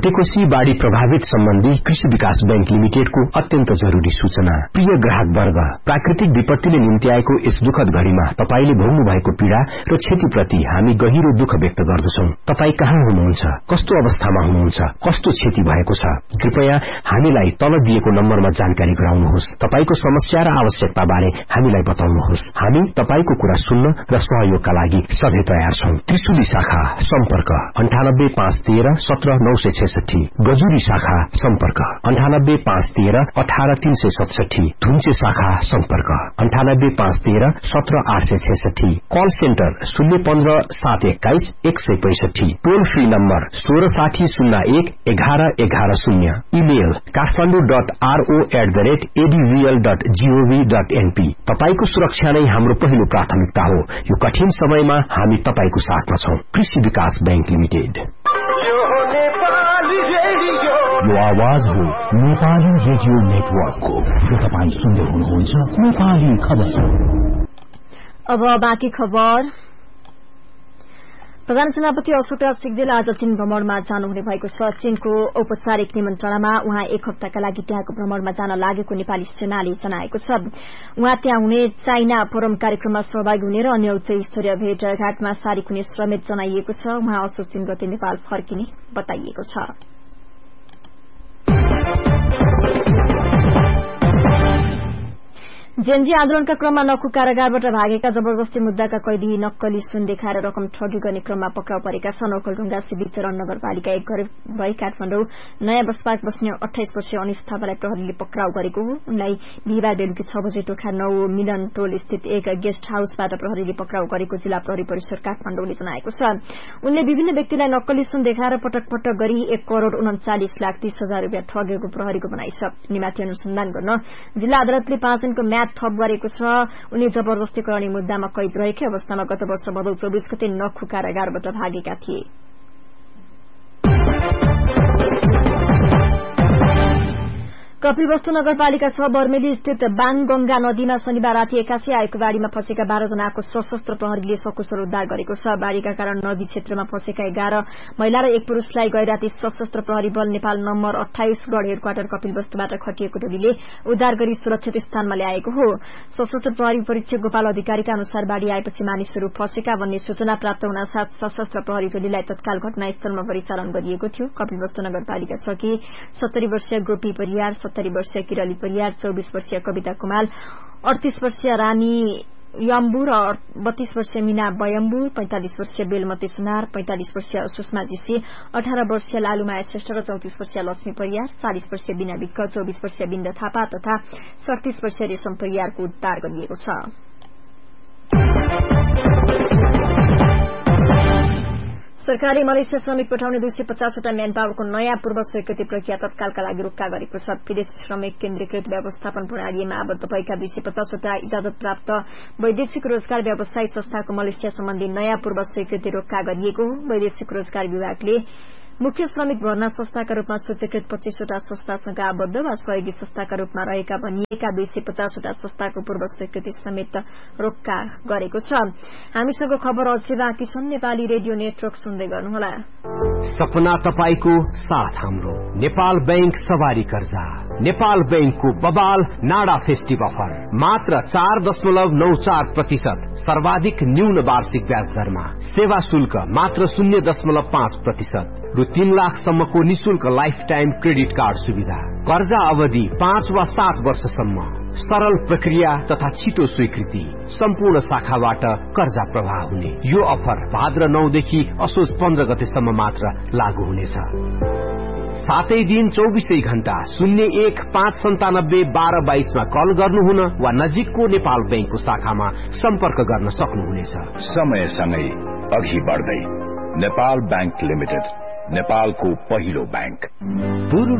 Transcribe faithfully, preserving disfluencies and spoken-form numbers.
भोटेकोशी बाढ़ी प्रभावित सम्बन्धी कृषि विकास बैंक लिमिटेडको अत्यन्त जरूरी सूचना। प्रिय ग्राहक वर्ग, प्राकृतिक विपत्तिले निम्त्याएको यस दुखद घड़ीमा तपाईले भोग्नु भएको पीड़ा र क्षतिप्रति हामी गहिरो दुःख व्यक्त गर्दछौं। तपाई कहाँ हुनुहुन्छ, कस्तो अवस्थामा हुनुहुन्छ, कस्तो क्षति भएको छ, कृपया हामीलाई तल दिएको नम्बरमा जानकारी गराउनुहोस्। तपाईको समस्या र आवश्यकता बारे हामीलाई बताउनुहोस्। हामी तपाईको कुरा सुन्न र सहयोगका लागि सधैँ तयार छौं। त्रिशुली शाखा सम्पर्क अन्ठानब्बे पाँच तेह्र सत्र नौ सय छैसठी, गजुरी शाखा सम्पर्क अन्ठानब्बे पाँच तेह्र अठार तीन सय सतसठी, धुन्चे शाखा सम्पर्क अन्ठानब्बे पाँच तेह्र सत्र आठ सय छैसठी, कल सेन्टर शून्य पन्ध्र सात एक्काइस एक सय पैंसठी, टोल फ्री नम्बर सोह्र साठी शून्य एक एघार एघार शून्य, email Kathmandu dot RO at the rate एडीभीएल dot gov dot NP. तपाईको सुरक्षा नै हाम्रो पहिलो प्राथमिकता हो। यो कठिन समयमा हामी तपाईको साथमा छौं। कृषि विकास बैंक लिमिटेड। यो आवाज हो नेपाली रेडियो नेटवर्कको। तपाई सुन्दै हुनुहुन्छ नेपाली खबर। अब बाँकी खबर। प्रधान सेनापति अशोकराज सिग्देल आज चीन भ्रमणमा जानुहुने भएको छ। चीनको औपचारिक निमन्त्रणामा उहाँ एक हप्ताका लागि त्यहाँको भ्रमणमा जान लागेको नेपाली सेनाले जनाएको छ। उहाँ त्यहाँ हुने चाइना फोरम कार्यक्रममा सहभागी हुने र अन्य उच्च स्तरीय भेटघाटमा सारिक हुने समेत जनाइएको छ। उहाँ असोज तीन गते नेपाल फर्किने बताइएको छ। जेएनजी आन्दोलनका क्रममा नखु कारागारबाट भागेका जबरजस्ती मुद्दाका कैदी नक्कली सुन देखाएर रकम ठगी गर्ने क्रममा पक्राउ परेका छन्। ओखलढुङ्गा सिद्धिचरण नगरपालिका एक गरीब भई काठमाडौँ नयाँ बसपाक बस्ने अठाइस वर्षीय अनिस थापालाई प्रहरीले पक्राउ गरेको हो। उनलाई बिहिबार बेलुकी छ बजे टोखा नौ मिलन टोल स्थित एक गेस्ट हाउसबाट प्रहरीले पक्राउ गरेको जिल्ला प्रहरी परिषद काठमाडौँले जनाएको छ। उनले विभिन्न व्यक्तिलाई नक्कली सुन देखाएर पटक पटक गरी एक करोड़ उन्चालिस लाख तीस हजार रूपियाँ ठगेको प्रहरीको भनाइ छ। यिनीमाथि अनुसन्धान गर्न जिल्ला अदालतले पाँच दिनको म्याद थप गरेको छ। उनी जबरजस्तीकरण मुद्दामा कैद रहेकै अवस्थामा गत वर्ष भदौ चौबीस गते नखु कारागारबाट भागेका थिए। कपिलवस्तु नगरपालिका छ बर्मेली स्थित बाङगंगा नदीमा शनिबार राति एक्कासी आएको बाढ़ीमा फँसेका बाह्र जनाको सशस्त्र प्रहरीले सकुशल उद्धार गरेको छ। बाढ़ीका कारण नदी क्षेत्रमा फँसेका एघार महिला र एक पुरूषलाई गैराती सशस्त्र प्रहरी बल नेपाल नम्बर अठाइस गढ़ हेडक्वार्टर कपिलवस्तुबाट खटिएको टोलीले उद्धार गरी सुरक्षित स्थानमा ल्याएको हो। सशस्त्र प्रहरी परीक्षक गोपाल अधिकारीका अनुसार बाढ़ी आएपछि मानिसहरू फँसेका भन्ने सूचना प्राप्त हुनासाथ सशस्त्र प्रहरी टोलीलाई तत्काल घटनास्थलमा परिचालन गरिएको थियो। कपिलवस्तु नगरपालिका छ कि सत्तरी वर्षीय गोपी परियार, सत्तरी वर्षीय किरली परियार, चौबीस वर्षीय कविता कुमाल, अड़तीस वर्षीय रानी यम्बु र बत्तीस वर्षीय मीना बयम्बु, पैंतालीस वर्षीय बेलमती सुनार, पैंतालीस वर्षीय सुषमा जीसी, अठारह वर्षीय लालुमाया श्रेष्ठ र चौतीस वर्षीय लक्ष्मी परियार, चालीस वर्षीय बीना विक्क, चौबीस वर्षीय बिन्द थापा तथा सड़तीस वर्षीय रेशम परियारको उद्धार गरिएको छ। सरकारले मलेसिया श्रमिक पठाउने दुई सय पचासवटा म्यान पावरको नयाँ पूर्व स्वीकृति प्रक्रिया तत्कालका लागि रोक्का गरेको छ। विदेशी श्रमिक केन्द्रीकृत व्यवस्थापन प्रणालीमा आबद्ध भएका दुई सय पचासवटा इजाजत प्राप्त वैदेशिक रोजगार व्यवसायी संस्थाको मलेसिया सम्बन्धी नयाँ पूर्व स्वीकृति रोक्का गरिएको हो। वैदेशिक रोजगार विभागले मुख्य श्रमिक भर्ना संस्थाका रूपमा सूचीकृत पच्चीसवटा संस्थासँग आबद्ध वा सहयोगी संस्थाका रूपमा रहेका भनिएका दुई सय पचासवटा संस्थाको पूर्व स्वीकृति समेत रोक्का गरेको छ। हामीसँग खबर अझै बाँकी छन्। नेपाली रेडियो नेटवर्क सुन्दै गर्नुहोला। सपना तपाईको साथ हाम्रो नेपाल बैंक सवारी कर्जा। नेपाल बैंकको बबाल नाडा फेस्टिभ अफर मात्र चार दशमलव नौ चार प्रतिशत सर्वाधिक न्यून वार्षिक ब्याज दरमा, सेवा शुल्क मात्र शून्य दशमलव पाँच प्रतिशत रु तीन लाखसम्मको निशुल्क लाइफ टाइम क्रेडिट कार्ड सुविधा, कर्जा अवधि पाँच वा सात वर्षसम्म, सरल प्रक्रिया तथा छिटो स्वीकृति, सम्पूर्ण शाखाबाट कर्जा प्रवाह हुने। यो अफर भाद्र नौदेखि असोज पन्ध्र गतेसम्म मात्र लागू हुनेछ। सातै दिन चौबीसै घण्टा शून्य एक पाँच सन्तानब्बे बाह्र बाइसमा कल गर्नुहुन वा नजिकको नेपाल बैंकको शाखामा सम्पर्क गर्न सक्नुहुनेछ। समयसँगै अघि बढ्दै नेपाल बैंक लिमिटेड, नेपालको पहिलो बैंक।